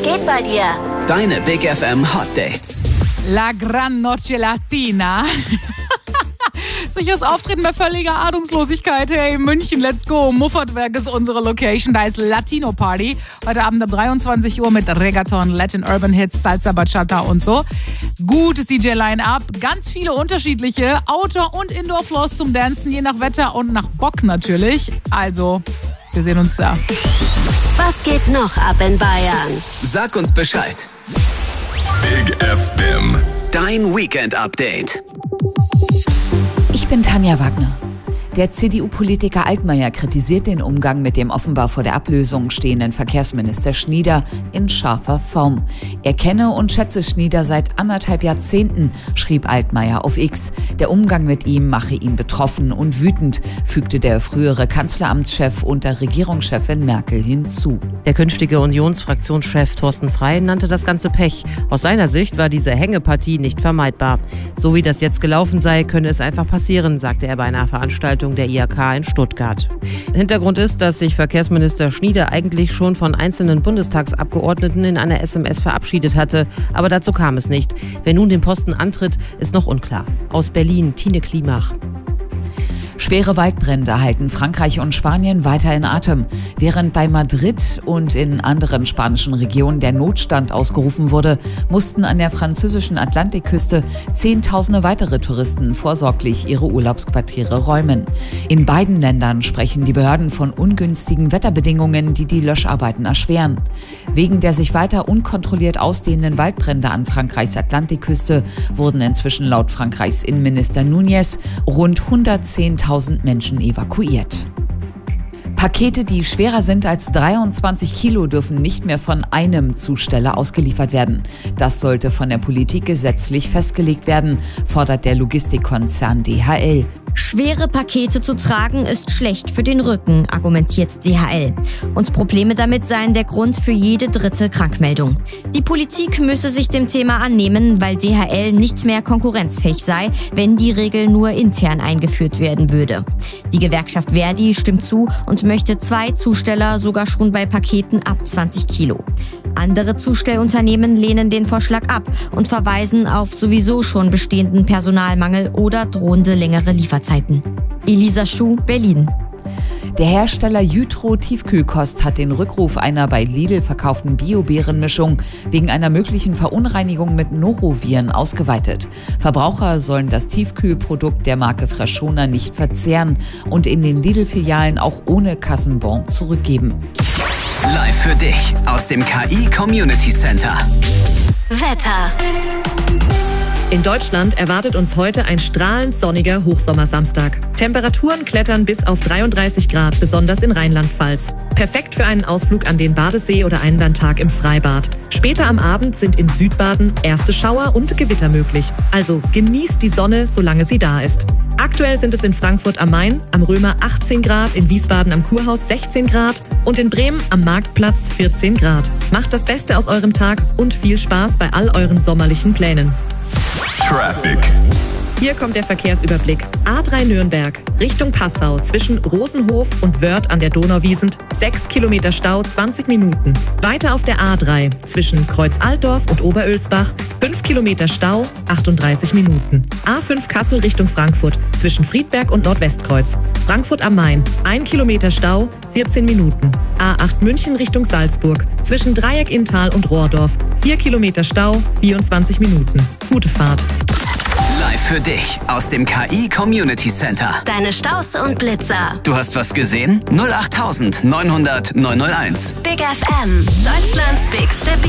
Was geht bei dir? Deine Big FM Hot Dates. La Gran Noche Latina. Sicheres Auftreten bei völliger Ahnungslosigkeit. Hey, München, let's go. Muffertwerk ist unsere Location. Da ist Latino Party. Heute Abend ab 23 Uhr mit Reggaeton, Latin Urban Hits, Salsa, Bachata und so. Gutes DJ-Line-Up. Ganz viele unterschiedliche Outdoor- und Indoor-Floors zum Dancen, je nach Wetter und nach Bock natürlich. Also, wir sehen uns da. Was geht noch ab in Bayern? Sag uns Bescheid. Big FM. Dein Weekend-Update. Ich bin Tanja Wagner. Der CDU-Politiker Altmaier kritisiert den Umgang mit dem offenbar vor der Ablösung stehenden Verkehrsminister Schnieder in scharfer Form. Er kenne und schätze Schnieder seit 1,5 Jahrzehnten, schrieb Altmaier auf X. Der Umgang mit ihm mache ihn betroffen und wütend, fügte der frühere Kanzleramtschef unter Regierungschefin Merkel hinzu. Der künftige Unionsfraktionschef Thorsten Frey nannte das Ganze Pech. Aus seiner Sicht war diese Hängepartie nicht vermeidbar. So wie das jetzt gelaufen sei, könne es einfach passieren, sagte er bei einer Veranstaltung der IHK in Stuttgart. Hintergrund ist, dass sich Verkehrsminister Schnieder eigentlich schon von einzelnen Bundestagsabgeordneten in einer SMS verabschiedet hatte, aber dazu kam es nicht. Wer nun den Posten antritt, ist noch unklar. Aus Berlin, Tine Klimach. Schwere Waldbrände halten Frankreich und Spanien weiter in Atem. Während bei Madrid und in anderen spanischen Regionen der Notstand ausgerufen wurde, mussten an der französischen Atlantikküste Zehntausende weitere Touristen vorsorglich ihre Urlaubsquartiere räumen. In beiden Ländern sprechen die Behörden von ungünstigen Wetterbedingungen, die die Löscharbeiten erschweren. Wegen der sich weiter unkontrolliert ausdehnenden Waldbrände an Frankreichs Atlantikküste wurden inzwischen laut Frankreichs Innenminister Núñez rund 110.000 Menschen evakuiert. Pakete, die schwerer sind als 23 Kilo, dürfen nicht mehr von einem Zusteller ausgeliefert werden. Das sollte von der Politik gesetzlich festgelegt werden, fordert der Logistikkonzern DHL. Schwere Pakete zu tragen ist schlecht für den Rücken, argumentiert DHL. Und Probleme damit seien der Grund für jede dritte Krankmeldung. Die Politik müsse sich dem Thema annehmen, weil DHL nicht mehr konkurrenzfähig sei, wenn die Regel nur intern eingeführt werden würde. Die Gewerkschaft Verdi stimmt zu und möchte 2 Zusteller sogar schon bei Paketen ab 20 Kilo. Andere Zustellunternehmen lehnen den Vorschlag ab und verweisen auf sowieso schon bestehenden Personalmangel oder drohende längere Lieferzeiten. Elisa Schuh, Berlin. Der Hersteller Jytro Tiefkühlkost hat den Rückruf einer bei Lidl verkauften Bio-Beerenmischung wegen einer möglichen Verunreinigung mit Noroviren ausgeweitet. Verbraucher sollen das Tiefkühlprodukt der Marke Freshona nicht verzehren und in den Lidl-Filialen auch ohne Kassenbon zurückgeben. Live für dich aus dem KI Community Center. Wetter. In Deutschland erwartet uns heute ein strahlend sonniger Hochsommersamstag. Temperaturen klettern bis auf 33 Grad, besonders in Rheinland-Pfalz. Perfekt für einen Ausflug an den Badesee oder einen Landtag im Freibad. Später am Abend sind in Südbaden erste Schauer und Gewitter möglich. Also genießt die Sonne, solange sie da ist. Aktuell sind es in Frankfurt am Main, am Römer 18 Grad, in Wiesbaden am Kurhaus 16 Grad und in Bremen am Marktplatz 14 Grad. Macht das Beste aus eurem Tag und viel Spaß bei all euren sommerlichen Plänen. Traffic. Hier kommt der Verkehrsüberblick. A3 Nürnberg, Richtung Passau, zwischen Rosenhof und Wörth an der Donauwiesend, 6 Kilometer Stau, 20 Minuten. Weiter auf der A3, zwischen Kreuz-Altdorf und Oberölsbach, 5 Kilometer Stau, 38 Minuten. A5 Kassel Richtung Frankfurt, zwischen Friedberg und Nordwestkreuz. Frankfurt am Main, 1 Kilometer Stau, 14 Minuten. A8 München Richtung Salzburg, zwischen Dreieck-Inntal und Rohrdorf, 4 Kilometer Stau, 24 Minuten. Gute Fahrt. Live für dich aus dem KI Community Center. Deine Staus und Blitzer. Du hast was gesehen? 08900 901. Big FM. Deutschlands bigste Beat.